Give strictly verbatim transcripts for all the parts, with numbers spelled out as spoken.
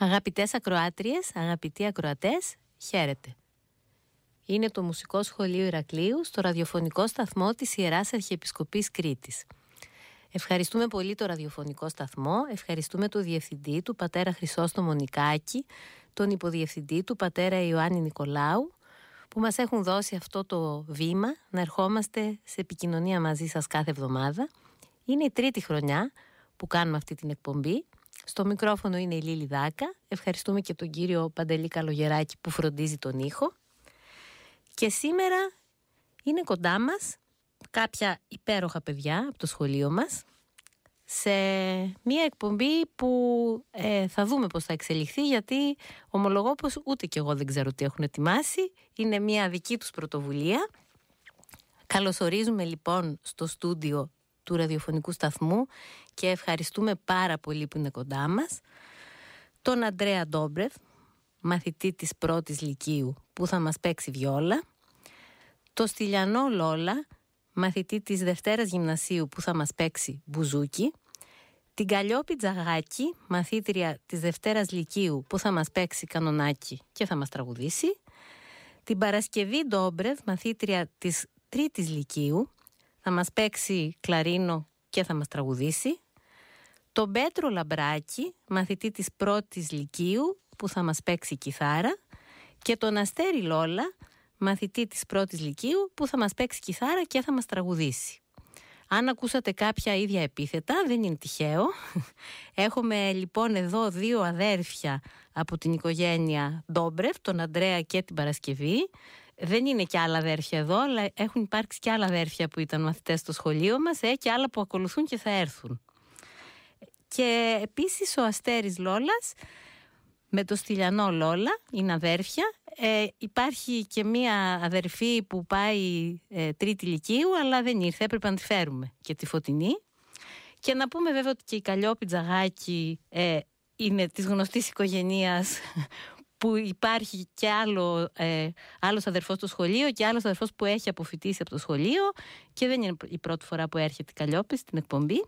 Αγαπητές ακροάτριες, αγαπητοί ακροατές, χαίρετε. Είναι το Μουσικό Σχολείο Ηρακλείου στο ραδιοφωνικό σταθμό της Ιεράς Αρχιεπισκοπής Κρήτης. Ευχαριστούμε πολύ το ραδιοφωνικό σταθμό, ευχαριστούμε τον διευθυντή του πατέρα Χρυσόστομο Νικάκη, τον υποδιευθυντή του πατέρα Ιωάννη Νικολάου, που μας έχουν δώσει αυτό το βήμα να ερχόμαστε σε επικοινωνία μαζί σας κάθε εβδομάδα. Είναι η τρίτη χρονιά που κάνουμε αυτή την εκπομπή. Στο μικρόφωνο είναι η Λίλη Δάκα. Ευχαριστούμε και τον κύριο Παντελή Καλογεράκη που φροντίζει τον ήχο. Και σήμερα είναι κοντά μας κάποια υπέροχα παιδιά από το σχολείο μας σε μία εκπομπή που ε, θα δούμε πώς θα εξελιχθεί, γιατί ομολογώ πως ούτε κι εγώ δεν ξέρω τι έχουν ετοιμάσει. Είναι μία δική τους πρωτοβουλία. Καλωσορίζουμε λοιπόν στο στούντιο του ραδιοφωνικού σταθμού και ευχαριστούμε πάρα πολύ που είναι κοντά μας τον Αντρέα Ντόμπρεφ, μαθητή της πρώτης λυκείου που θα μας παίξει βιόλα, το Στυλιανό Λόλα, μαθητή της Δευτέρας Γυμνασίου που θα μας παίξει μπουζούκι, την Καλλιόπη Τζαγάκη, μαθήτρια της Δευτέρας Λυκείου που θα μας παίξει κανονάκι και θα μας τραγουδήσει, την Παρασκευή Ντόμπρεφ, μαθήτρια της Τρίτης Λυκείου, θα μας παίξει κλαρίνο και θα μας τραγουδήσει, τον Πέτρο Λαμπράκη, μαθητή της Πρώτης Λυκείου που θα μας παίξει κιθάρα, και τον Αστέρι Λόλα, μαθητή της Πρώτης Λυκείου που θα μας παίξει κιθάρα και θα μας τραγουδήσει. Αν ακούσατε κάποια ίδια επίθετα, δεν είναι τυχαίο. Έχουμε λοιπόν εδώ δύο αδέρφια από την οικογένεια Ντόμπρεφ, τον Αντρέα και την Παρασκευή. Δεν είναι και άλλα αδέρφια εδώ, αλλά έχουν υπάρξει και άλλα αδέρφια που ήταν μαθητές στο σχολείο μας ε, και άλλα που ακολουθούν και θα έρθουν. Και επίσης ο Αστέρης Λόλας με το Στυλιανό Λόλα είναι αδέρφια. Ε, υπάρχει και μία αδερφή που πάει ε, τρίτη λυκείου, αλλά δεν ήρθε, έπρεπε να τη φέρουμε και τη Φωτεινή. Και να πούμε βέβαια ότι και η Καλλιόπη Τζαγάκη ε, είναι της γνωστής οικογενείας που υπάρχει και άλλο, ε, άλλος αδερφός στο σχολείο και άλλος αδερφός που έχει αποφοιτήσει από το σχολείο και δεν είναι η πρώτη φορά που έρχεται η Καλλιόπη στην εκπομπή.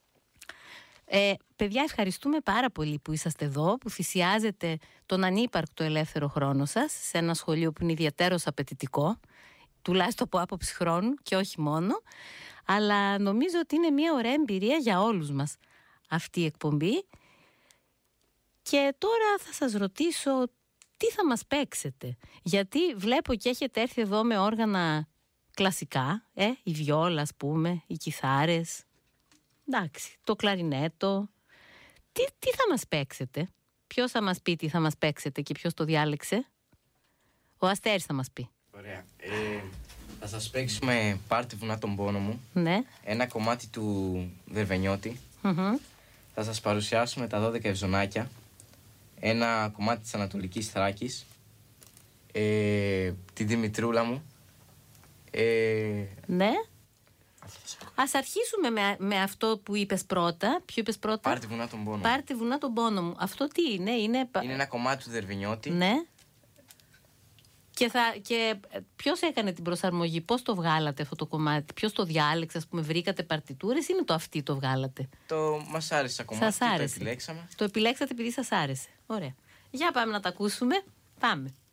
Ε, παιδιά, ευχαριστούμε πάρα πολύ που είσαστε εδώ, που θυσιάζετε τον ανύπαρκτο ελεύθερο χρόνο σας σε ένα σχολείο που είναι ιδιαίτερος απαιτητικό, τουλάχιστον από άποψη χρόνου και όχι μόνο, αλλά νομίζω ότι είναι μια ωραία εμπειρία για όλους μας αυτή η εκπομπή. Και τώρα θα σας ρωτήσω τι θα μας παίξετε, γιατί βλέπω και έχετε έρθει εδώ με όργανα κλασικά, ε, η βιόλα ας πούμε, οι κιθάρες, εντάξει, το κλαρινέτο. Τι, τι θα μας παίξετε, ποιος θα μας πει τι θα μας παίξετε και ποιος το διάλεξε? Ο Αστέρης θα μας πει. Ωραία. Ε, θα σας παίξουμε «Πάρτε βουνά τον πόνο μου», ναι. Ένα κομμάτι του Δερβενιώτη. Mm-hmm. Θα σας παρουσιάσουμε τα δώδεκα Ευζωνάκια, ένα κομμάτι της Ανατολικής Θράκης, ε, την Δημητρούλα μου. Ε, ναι. Ας αρχίσουμε με, με αυτό που είπες πρώτα. Ποιο είπες πρώτα? «Πάρτε βουνά τον πόνο μου». «Πάρτε βουνά τον πόνο μου». Αυτό τι είναι? Είναι, είναι ένα κομμάτι του Δερβενιώτη. Ναι. Και, θα, και ποιος έκανε την προσαρμογή, πώς το βγάλατε αυτό το κομμάτι, ποιος το διάλεξε, ας πούμε, βρήκατε παρτιτούρες ή είναι το αυτί το βγάλατε? Το μας άρεσε το κομμάτι, σας άρεσε. Το επιλέξαμε. Το επιλέξατε επειδή σας άρεσε. Ωραία. Για πάμε να τα ακούσουμε. Πάμε.